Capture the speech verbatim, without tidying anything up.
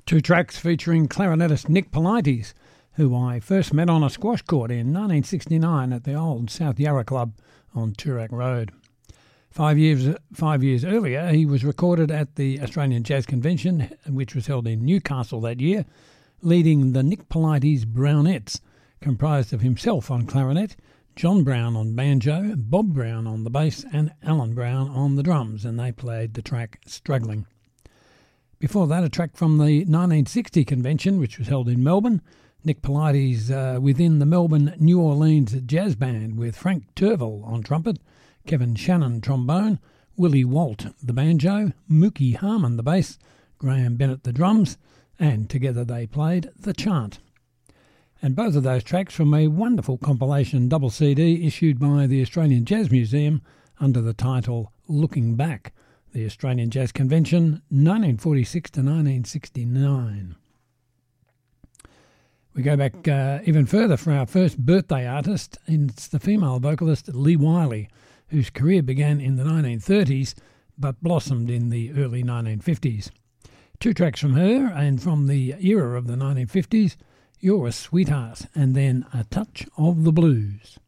Two tracks featuring clarinetist Nick Politis, who I first met on a squash court in nineteen sixty-nine at the old South Yarra Club on Toorak Road. Five years, five years earlier, he was recorded at the Australian Jazz Convention, which was held in Newcastle that year, leading the Nick Politis Brownettes, comprised of himself on clarinet, John Brown on banjo, Bob Brown on the bass, and Alan Brown on the drums, and they played the track Struggling. Before that, a track from the nineteen sixty convention, which was held in Melbourne, Nick Politis uh, within the Melbourne New Orleans Jazz Band with Frank Turville on trumpet, Kevin Shannon trombone, Willie Walt the banjo, Mookie Harmon the bass, Graham Bennett the drums, and together they played The Chant. And both of those tracks from a wonderful compilation double C D issued by the Australian Jazz Museum under the title Looking Back, the Australian Jazz Convention, nineteen forty-six to nineteen sixty-nine. We go back uh, even further for our first birthday artist. It's the female vocalist Lee Wiley, whose career began in the nineteen thirties but blossomed in the early nineteen fifties. Two tracks from her, and from the era of the nineteen fifties, You're a Sweetheart, and then A Touch of the Blues.